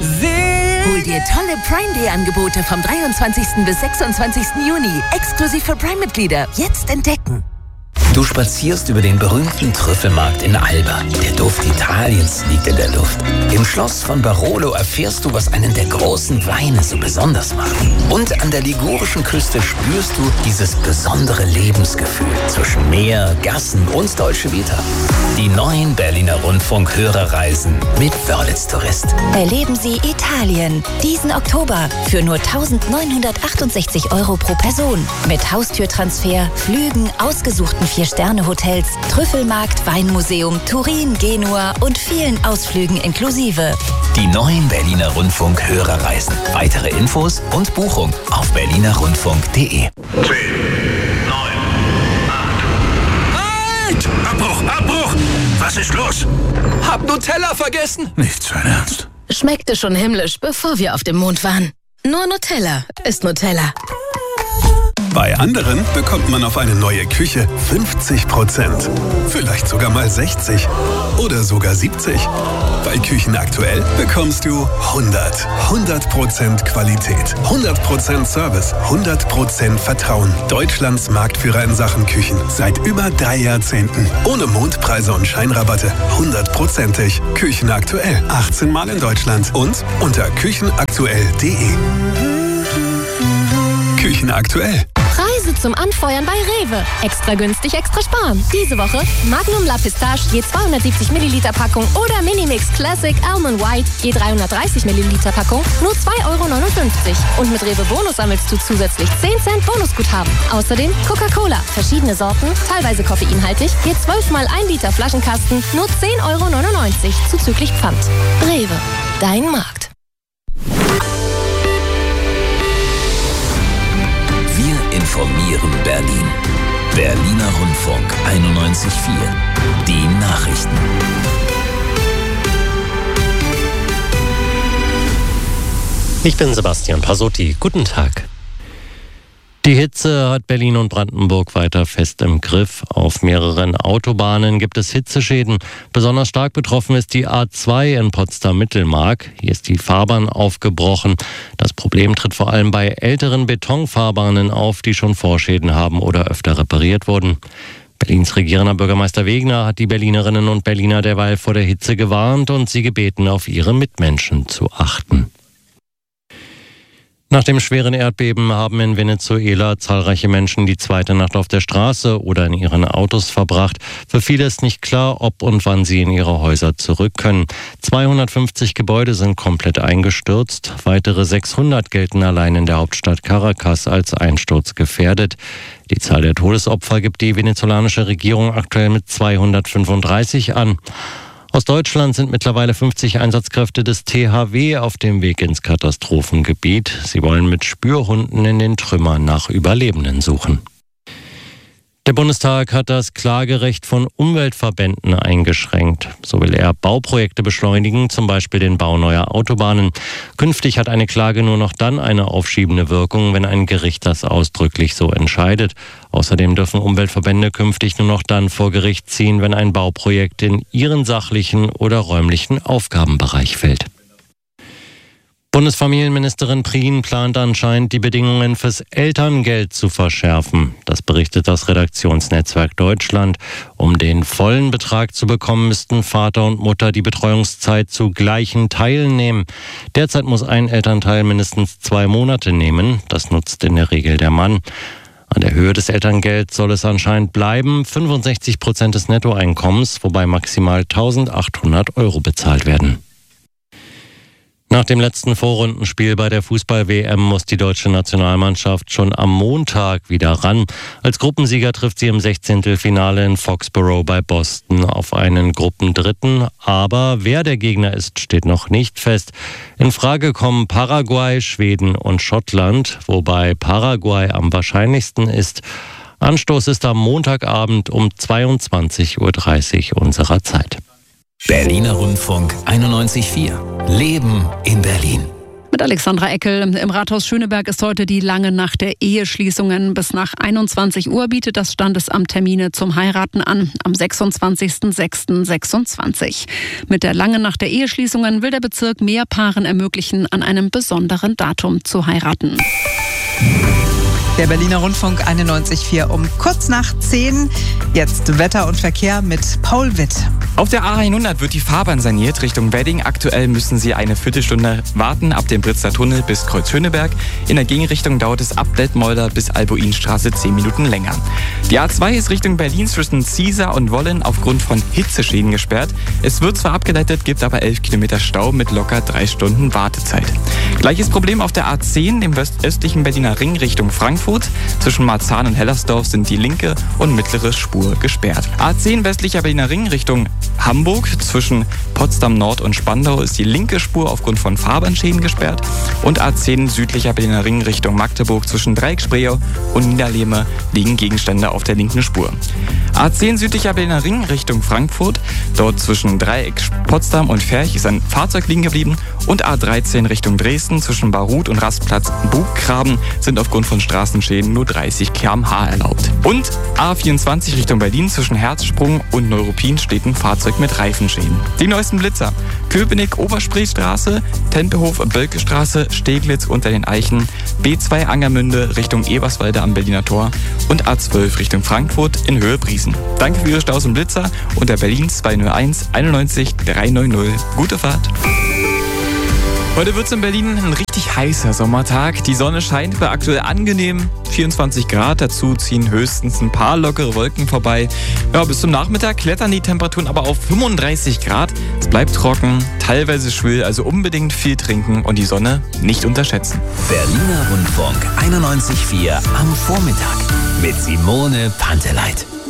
Hol dir tolle Prime Day Angebote vom 23. bis 26. Juni. Exklusiv für Prime-Mitglieder. Jetzt entdecken. Du spazierst über den berühmten Trüffelmarkt in Alba. Der Duft Italiens liegt in der Luft. Im Schloss von Barolo erfährst du, was einen der großen Weine so besonders macht. Und an der ligurischen Küste spürst du dieses besondere Lebensgefühl zwischen Meer, Gassen und Dolce Vita. Die neuen Berliner Rundfunk-Hörerreisen mit Wörlitz Tourist. Erleben Sie Italien diesen Oktober für nur 1.968 € pro Person. Mit Haustürtransfer, Flügen, ausgesuchten 4-Sterne-Hotels, Trüffelmarkt, Weinmuseum, Turin, Genua und vielen Ausflügen inklusive. Die neuen Berliner Rundfunk-Hörerreisen. Weitere Infos und Buchung auf berlinerrundfunk.de. 10, 9, 8. Halt! Abbruch! Was ist los? Hab Nutella vergessen. Nicht sein Ernst. Schmeckte schon himmlisch, bevor wir auf dem Mond waren. Nur Nutella ist Nutella. Bei anderen bekommt man auf eine neue Küche 50%. Vielleicht sogar mal 60 oder sogar 70. Bei Küchen aktuell bekommst du 100% Qualität, 100% Service, 100% Vertrauen. Deutschlands Marktführer in Sachen Küchen seit über 3 Jahrzehnten. Ohne Mondpreise und Scheinrabatte, 100%ig. Küchen aktuell, 18 Mal in Deutschland und unter küchenaktuell.de. Küchen aktuell. Preise zum Anfeuern bei Rewe. Extra günstig, extra sparen. Diese Woche Magnum La Pistache je 270 Milliliter Packung oder Minimix Classic Almond White je 330 Milliliter Packung nur 2,59 €. Und mit Rewe Bonus sammelst du zusätzlich 10 Cent Bonusguthaben. Außerdem Coca-Cola, verschiedene Sorten, teilweise koffeinhaltig, je 12 mal 1 Liter Flaschenkasten nur 10,99 € zuzüglich Pfand. Rewe, dein Markt. Wir informieren Berlin. Berliner Rundfunk 91.4. Die Nachrichten. Ich bin Sebastian Pasotti. Guten Tag. Die Hitze hat Berlin und Brandenburg weiter fest im Griff. Auf mehreren Autobahnen gibt es Hitzeschäden. Besonders stark betroffen ist die A2 in Potsdam-Mittelmark. Hier ist die Fahrbahn aufgebrochen. Das Problem tritt vor allem bei älteren Betonfahrbahnen auf, die schon Vorschäden haben oder öfter repariert wurden. Berlins regierender Bürgermeister Wegner hat die Berlinerinnen und Berliner derweil vor der Hitze gewarnt und sie gebeten, auf ihre Mitmenschen zu achten. Nach dem schweren Erdbeben haben in Venezuela zahlreiche Menschen die zweite Nacht auf der Straße oder in ihren Autos verbracht. Für viele ist nicht klar, ob und wann sie in ihre Häuser zurück können. 250 Gebäude sind komplett eingestürzt. Weitere 600 gelten allein in der Hauptstadt Caracas als einsturzgefährdet. Die Zahl der Todesopfer gibt die venezolanische Regierung aktuell mit 235 an. Aus Deutschland sind mittlerweile 50 Einsatzkräfte des THW auf dem Weg ins Katastrophengebiet. Sie wollen mit Spürhunden in den Trümmern nach Überlebenden suchen. Der Bundestag hat das Klagerecht von Umweltverbänden eingeschränkt. So will er Bauprojekte beschleunigen, zum Beispiel den Bau neuer Autobahnen. Künftig hat eine Klage nur noch dann eine aufschiebende Wirkung, wenn ein Gericht das ausdrücklich so entscheidet. Außerdem dürfen Umweltverbände künftig nur noch dann vor Gericht ziehen, wenn ein Bauprojekt in ihren sachlichen oder räumlichen Aufgabenbereich fällt. Bundesfamilienministerin Prien plant anscheinend, die Bedingungen fürs Elterngeld zu verschärfen. Das berichtet das Redaktionsnetzwerk Deutschland. Um den vollen Betrag zu bekommen, müssten Vater und Mutter die Betreuungszeit zu gleichen Teilen nehmen. Derzeit muss ein Elternteil mindestens 2 Monate nehmen. Das nutzt in der Regel der Mann. An der Höhe des Elterngelds soll es anscheinend bleiben, 65% des Nettoeinkommens, wobei maximal 1.800 € bezahlt werden. Nach dem letzten Vorrundenspiel bei der Fußball-WM muss die deutsche Nationalmannschaft schon am Montag wieder ran. Als Gruppensieger trifft sie im 16. Finale in Foxborough bei Boston auf einen Gruppendritten. Aber wer der Gegner ist, steht noch nicht fest. In Frage kommen Paraguay, Schweden und Schottland, wobei Paraguay am wahrscheinlichsten ist. Anstoß ist am Montagabend um 22.30 Uhr unserer Zeit. Berliner Rundfunk 91.4. Leben in Berlin. Mit Alexandra Eckel. Im Rathaus Schöneberg ist heute die lange Nacht der Eheschließungen. Bis nach 21 Uhr bietet das Standesamt Termine zum Heiraten an, am 26.06.26. Mit der langen Nacht der Eheschließungen will der Bezirk mehr Paaren ermöglichen, an einem besonderen Datum zu heiraten. Der Berliner Rundfunk 91,4 um kurz nach 10. Jetzt Wetter und Verkehr mit Paul Witt. Auf der A100 wird die Fahrbahn saniert Richtung Wedding. Aktuell müssen Sie eine Viertelstunde warten ab dem Britzler Tunnel bis Kreuz Schöneberg. In der Gegenrichtung dauert es ab Detmolder bis Albuinstraße 10 Minuten länger. Die A2 ist Richtung Berlin zwischen Ziesar und Wollen aufgrund von Hitzeschäden gesperrt. Es wird zwar abgeleitet, gibt aber 11 Kilometer Stau mit locker 3 Stunden Wartezeit. Gleiches Problem auf der A10, dem östlichen Berliner Ring Richtung Frankfurt. Zwischen Marzahn und Hellersdorf sind die linke und mittlere Spur gesperrt. A10 westlicher Berliner Ring Richtung Hamburg. Zwischen Potsdam Nord und Spandau ist die linke Spur aufgrund von Fahrbahnschäden gesperrt. Und A10 südlicher Berliner Ring Richtung Magdeburg zwischen Dreieck-Spreeau und Niederlehme liegen Gegenstände auf der linken Spur. A10 südlicher Berliner Ring Richtung Frankfurt. Dort zwischen Dreieck, Potsdam und Ferch ist ein Fahrzeug liegen geblieben. Und A13 Richtung Dresden zwischen Barut und Rastplatz Buggraben sind aufgrund von Straßenschäden nur 30 km/h erlaubt. Und A24 Richtung Berlin zwischen Herzsprung und Neuruppin steht ein Fahrzeug mit Reifenschäden. Die neuesten Blitzer: Köpenick Oberspreestraße, Tempelhof Bölkestraße, Steglitz unter den Eichen, B2 Angermünde Richtung Eberswalde am Berliner Tor und A12 Richtung Frankfurt in Höhe Briesen. Danke für Ihre Staus und Blitzer unter Berlin 201 91 390. Gute Fahrt! Heute wird es in Berlin ein richtig heißer Sommertag. Die Sonne scheint bei aktuell angenehm 24 Grad. Dazu ziehen höchstens ein paar lockere Wolken vorbei. Ja, bis zum Nachmittag klettern die Temperaturen aber auf 35 Grad. Es bleibt trocken, teilweise schwül, also unbedingt viel trinken und die Sonne nicht unterschätzen. Berliner Rundfunk 91,4 am Vormittag mit Simone Panteleit.